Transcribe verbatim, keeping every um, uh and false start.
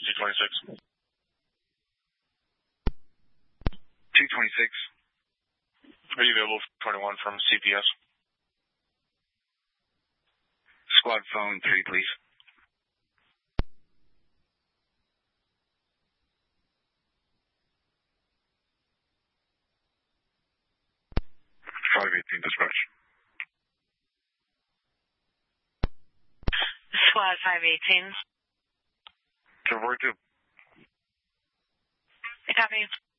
two twenty-six. two twenty-six. Are you available for twenty-one from C P S? Squad phone three, please. five eighteen dispatch. Squad five eighteen. ten forty-two. Copy.